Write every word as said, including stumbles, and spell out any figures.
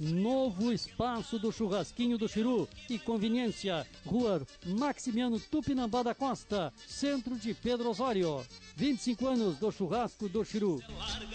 Novo espaço do Churrasquinho do Chiru e conveniência. Rua Maximiano Tupinambá da Costa, centro de Pedro Osório. vinte e cinco anos do Churrasco do Chiru.